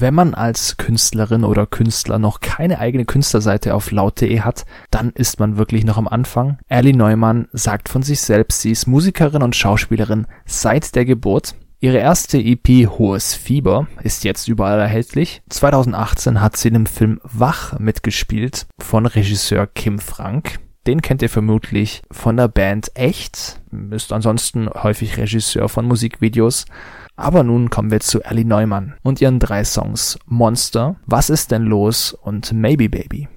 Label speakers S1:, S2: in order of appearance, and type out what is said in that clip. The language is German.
S1: Wenn man als Künstlerin oder Künstler noch keine eigene Künstlerseite auf laut.de hat, dann ist man wirklich noch am Anfang. Ellie Neumann sagt von sich selbst, sie ist Musikerin und Schauspielerin seit der Geburt. Ihre erste EP Hohes Fieber ist jetzt überall erhältlich. 2018 hat sie in dem Film Wach mitgespielt von Regisseur Kim Frank. Den kennt ihr vermutlich von der Band Echt, ist ansonsten häufig Regisseur von Musikvideos. Aber nun kommen wir zu Ellie Neumann und ihren 3 Songs Monster, Was ist denn los und Maybe Baby.